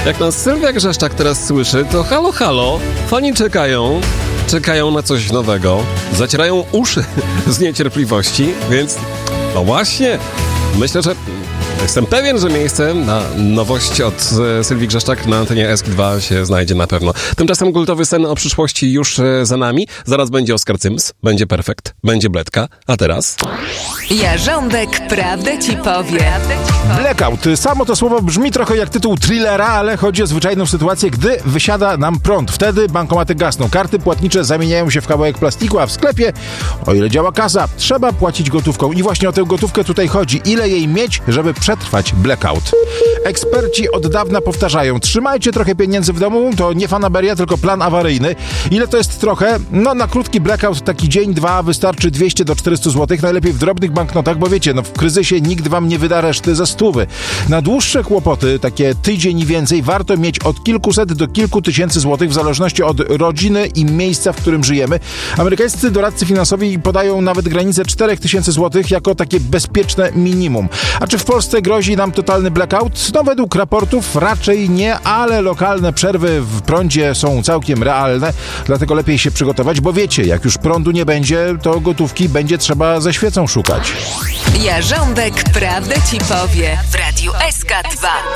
Jak nas Sylwia Grzeszczak teraz słyszy, to halo, halo, fani czekają na coś nowego, zacierają uszy z niecierpliwości, więc no właśnie, myślę, że jestem pewien, że miejsce na nowość od Sylwii Grzeszczak na antenie ESK2 się znajdzie na pewno. Tymczasem kultowy sen o przyszłości już za nami. Zaraz będzie Oskar Cyms, będzie Perfekt, będzie Bledka, a teraz... Jarząbek prawdę ci powie. Blackout. Samo to słowo brzmi trochę jak tytuł thrillera, ale chodzi o zwyczajną sytuację, gdy wysiada nam prąd. Wtedy bankomaty gasną, karty płatnicze zamieniają się w kawałek plastiku, a w sklepie, o ile działa kasa, trzeba płacić gotówką. I właśnie o tę gotówkę tutaj chodzi. Ile jej mieć, żeby przetrwać blackout? Eksperci od dawna powtarzają, trzymajcie trochę pieniędzy w domu, to nie fanaberia, tylko plan awaryjny. Ile to jest trochę? No na krótki blackout, taki dzień, dwa, wystarczy 200 do 400 zł, najlepiej w drobnych banknotach, bo wiecie, no w kryzysie nikt wam nie wyda reszty ze 100. Na dłuższe kłopoty, takie tydzień i więcej, warto mieć od kilkuset do kilku tysięcy złotych, w zależności od rodziny i miejsca, w którym żyjemy. Amerykańscy doradcy finansowi podają nawet granicę 4000 złotych jako takie bezpieczne minimum. A czy w Polsce grozi nam totalny blackout? No według raportów raczej nie, ale lokalne przerwy w prądzie są całkiem realne, dlatego lepiej się przygotować, bo wiecie, jak już prądu nie będzie, to gotówki będzie trzeba ze świecą szukać. Jarząbek prawdę ci powie w Radiu SK2.